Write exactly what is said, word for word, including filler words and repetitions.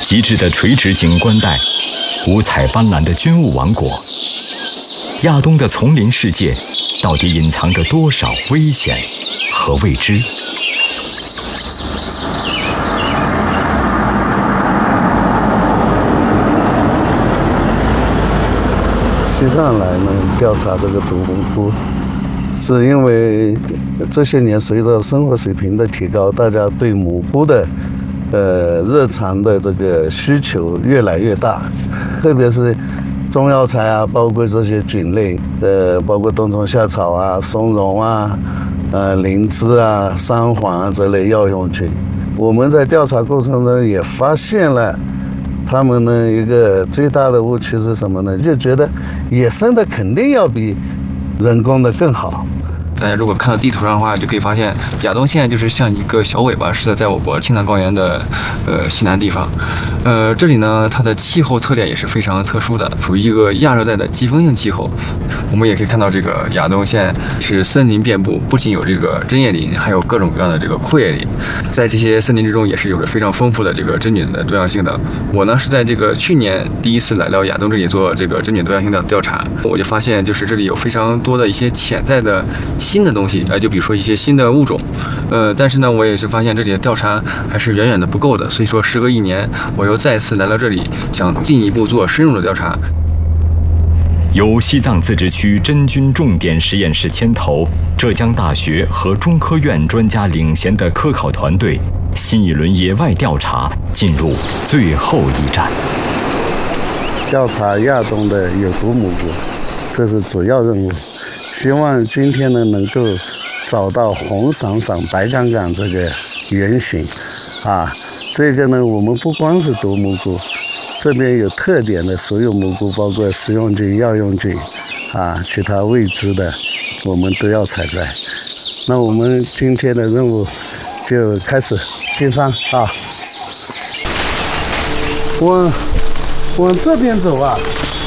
极致的垂直景观带，五彩斑斓的军务王国。亚东的丛林世界，到底隐藏着多少危险和未知？ 西藏来呢调查这个独木窟，是因为这些年随着生活水平的提高，大家对蘑菇的呃日常的这个需求越来越大，特别是中药材啊，包括这些菌类，呃，包括冬虫夏草啊、松茸啊、呃灵芝啊、三黄啊这类药用菌，我们在调查过程中也发现了。他们呢，一个最大的误区是什么呢？就觉得野生的肯定要比人工的更好。 大家如果看到地图上的话，就可以发现亚东县就是像一个小尾巴似的，在我国青藏高原的呃西南地方。呃，这里呢，它的气候特点也是非常特殊的，属于一个亚热带的季风性气候。我们也可以看到，这个亚东县是森林遍布，不仅有这个针叶林，还有各种各样的这个阔叶林。在这些森林之中，也是有着非常丰富的这个真菌的多样性的。我呢是在这个去年第一次来到亚东这里做这个真菌多样性的调查，我就发现，就是这里有非常多的一些潜在的新的东西，呃，就比如说一些新的物种，呃，但是呢，我也是发现这里的调查还是远远的不够的，所以说时隔一年，我又再次来到这里，想进一步做深入的调查。 由西藏自治区真菌重点实验室牵头，浙江大学和中科院专家领衔的科考团队，新一轮野外调查进入最后一站。 调查亚东的有毒蘑菇，这是主要任务。希望今天呢能够找到红闪闪、白杠杠这个原型，啊，这个呢我们不光是毒蘑菇，这边有特点的所有蘑菇，包括食用菌、药用菌，啊，其他未知的，我们都要采摘。那我们今天的任务就开始进山啊，往往这边走啊。